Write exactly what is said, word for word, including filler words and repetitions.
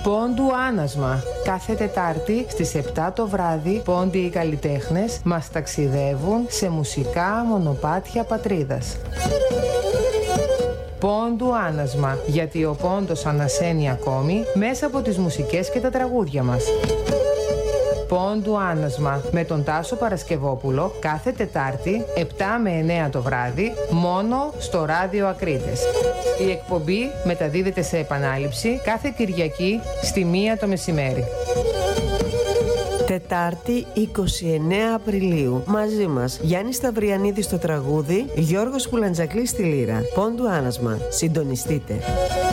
Πόντου Άνασμα. Κάθε Τετάρτη στις επτά το βράδυ, πόντιοι οι καλλιτέχνες μας ταξιδεύουν σε μουσικά μονοπάτια πατρίδας. Πόντου Άνασμα, γιατί ο πόντος ανασένει ακόμη μέσα από τις μουσικές και τα τραγούδια μας. Πόντου Άνασμα με τον Τάσο Παρασκευόπουλο κάθε Τετάρτη επτά με εννέα το βράδυ μόνο στο Ράδιο Ακρίτες. Η εκπομπή μεταδίδεται σε επανάληψη κάθε Κυριακή στη μία το μεσημέρι. Τετάρτη είκοσι εννέα Απριλίου. Μαζί μας Γιάννη Σταυριανίδη στο τραγούδι, Γιώργος Πουλαντζακλής στη λύρα. Πόντου Άνασμα. Συντονιστείτε.